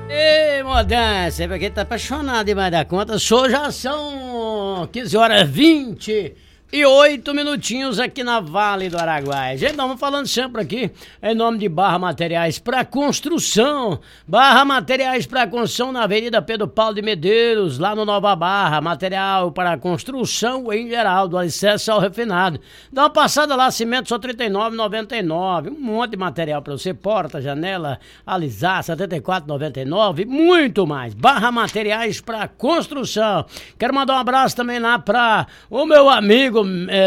Ei, Modéstia, porque tá apaixonado demais da conta. Já são 15h28 minutinhos aqui na Vale do Araguaia. Gente, nós vamos falando sempre aqui em nome de Barra Materiais para Construção. Barra Materiais para Construção na Avenida Pedro Paulo de Medeiros, lá no Nova Barra. Material para construção em geral, do alicerce ao refinado. Dá uma passada lá, cimento só R$ 39,99. Um monte de material para você, porta, janela, alisar, R$ 74,99. Muito mais. Barra Materiais para Construção. Quero mandar um abraço também lá para o meu amigo,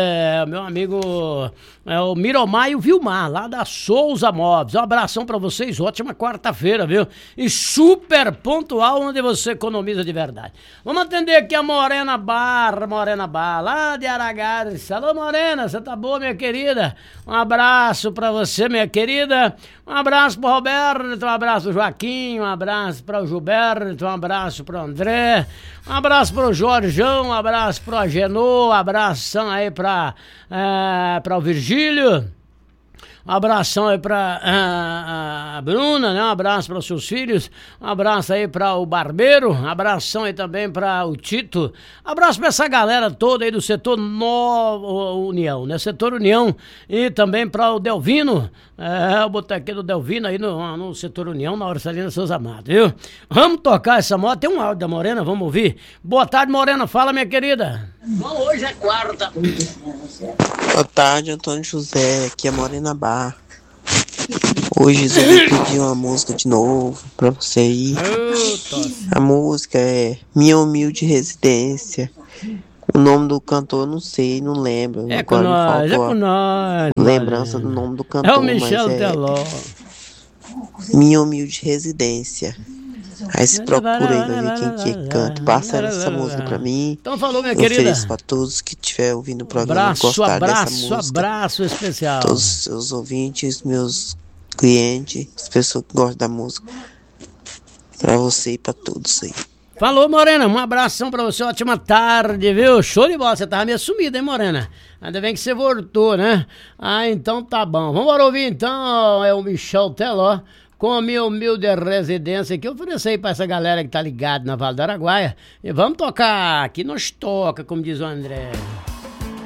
o Miromar e o Vilmar, lá da Souza Móveis. Um abração pra vocês, ótima quarta-feira, viu? E super pontual, onde você economiza de verdade. Vamos atender aqui a Morena Bar, lá de Aragares. Alô, Morena, você tá boa, minha querida? Um abraço pra você, minha querida. Um abraço pro Roberto, um abraço pro Joaquim, um abraço pro Gilberto, um abraço pro André, um abraço pro Jorjão, um abraço pro Agenor, um abração aí pra o Virgílio, um abração aí pra a Bruna, né? Um abraço para os seus filhos, um abraço aí para o Barbeiro, um abração aí também para o Tito, abraço para essa galera toda aí do setor União, né? Setor União, e também para o Delvino, o botequeiro do Delvino aí no setor União, na Orçalina Seus Amados, viu? Vamos tocar essa moto, tem um áudio da Morena, vamos ouvir. Boa tarde, Morena, fala, minha querida. Bom, hoje é quarta. Boa tarde, Antônio José, aqui é Morena Bar. Hoje resolvi pedir uma música de novo pra você aí. A música é Minha Humilde Residência. O nome do cantor eu não sei, não lembro. É com nós, é com nós. Lembrança do nome do cantor. É o Michel Teló. Minha Humilde Residência. Aí se procura aí, vai ver quem que canta. Passa essa música pra mim. Então falou, minha eu querida. Ofereço pra todos que estiver ouvindo o programa gostar dessa música. Abraço especial. Todos os seus ouvintes, meus clientes, as pessoas que gostam da música. Pra você e pra todos aí. Falou, Morena, um abração pra você, ótima tarde, viu? Show de bola, você tava meio sumida, hein, Morena? Ainda bem que você voltou, né? Ah, então tá bom. Vamos ouvir então, é o Michel Teló, com a Minha Humilde Residência, que eu ofereci aí pra essa galera que tá ligada na Vale do Araguaia. E vamos tocar, aqui nós toca, como diz o André.